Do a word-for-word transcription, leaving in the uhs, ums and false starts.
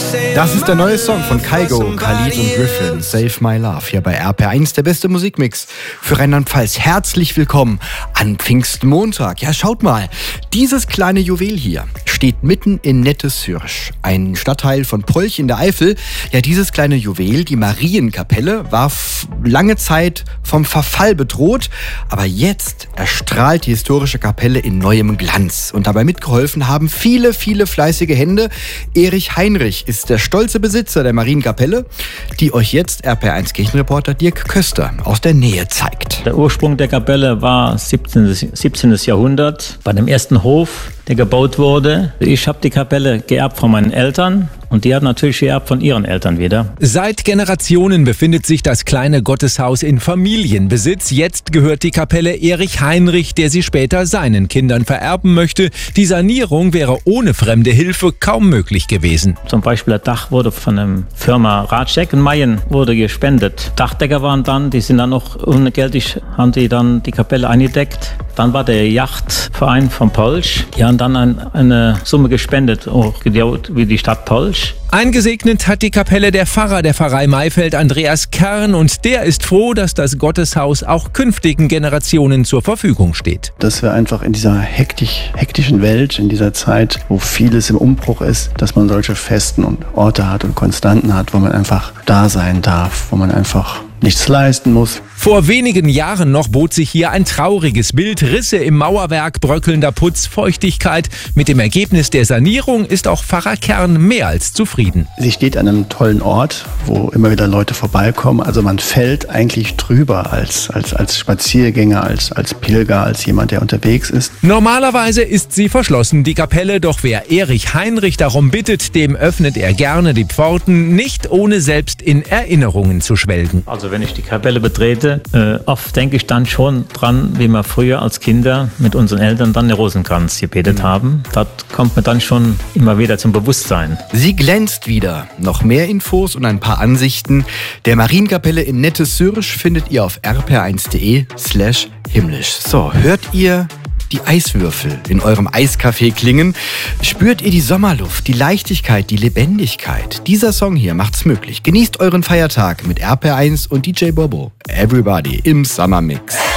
Das ist der neue Song von Kygo, Khalid und Griffin, Save My Love, hier bei R P R eins, der beste Musikmix für Rheinland-Pfalz. Herzlich willkommen an Pfingstmontag. Ja, schaut mal, dieses kleine Juwel hier steht mitten in Netteshürsch, ein Stadtteil von Polch in der Eifel. Ja, dieses kleine Juwel, die Marienkapelle, war lange Zeit vom Verfall bedroht, aber jetzt erstrahlt die historische Kapelle in neuem Glanz. Und dabei mitgeholfen haben viele, viele fleißige Hände. Erich Heinrich ist der stolze Besitzer der Marienkapelle, die euch jetzt R P R eins Kirchenreporter Dirk Köster aus der Nähe zeigt. Der Ursprung der Kapelle war siebzehnten. Jahrhundert bei dem ersten Hof, der gebaut wurde. Ich habe die Kapelle geerbt von meinen Eltern und die haben natürlich geerbt von ihren Eltern wieder. Seit Generationen befindet sich das kleine Gotteshaus in Familienbesitz. Jetzt gehört die Kapelle Erich Heinrich, der sie später seinen Kindern vererben möchte. Die Sanierung wäre ohne fremde Hilfe kaum möglich gewesen. Zum Beispiel das Dach wurde von der Firma Ratschek in Mayen wurde gespendet. Dachdecker waren dann, die sind dann noch ungeldig, haben die dann die Kapelle eingedeckt. Dann war der Yachtverein von Polch. Die haben dann ein, eine Summe gespendet, auch wie die Stadt Polch. Eingesegnet hat die Kapelle der Pfarrer der Pfarrei Maifeld, Andreas Kern, und der ist froh, dass das Gotteshaus auch künftigen Generationen zur Verfügung steht. Dass wir einfach in dieser hektisch, hektischen Welt, in dieser Zeit, wo vieles im Umbruch ist, dass man solche Festen und Orte hat und Konstanten hat, wo man einfach da sein darf, wo man einfach nichts leisten muss. Vor wenigen Jahren noch bot sich hier ein trauriges Bild. Risse im Mauerwerk, bröckelnder Putz, Feuchtigkeit. Mit dem Ergebnis der Sanierung ist auch Pfarrer Kern mehr als zufrieden. Sie steht an einem tollen Ort, wo immer wieder Leute vorbeikommen. Also man fällt eigentlich drüber als, als, als Spaziergänger, als, als Pilger, als jemand, der unterwegs ist. Normalerweise ist sie verschlossen, die Kapelle. Doch wer Erich Heinrich darum bittet, dem öffnet er gerne die Pforten, nicht ohne selbst in Erinnerungen zu schwelgen. Also wenn ich die Kapelle betrete, äh, oft denke ich dann schon dran, wie wir früher als Kinder mit unseren Eltern dann den Rosenkranz gebetet haben. Das kommt mir dann schon immer wieder zum Bewusstsein. Sie glänzt wieder. Noch mehr Infos und ein paar Ansichten der Marienkapelle in Netteshürsch findet ihr auf r p r eins punkt d e slash himmlisch. So, hört ihr die Eiswürfel in eurem Eiskaffee klingen? Spürt ihr die Sommerluft, die Leichtigkeit, die Lebendigkeit? Dieser Song hier macht's möglich. Genießt euren Feiertag mit R P R eins und D J Bobo. Everybody im Summer Mix.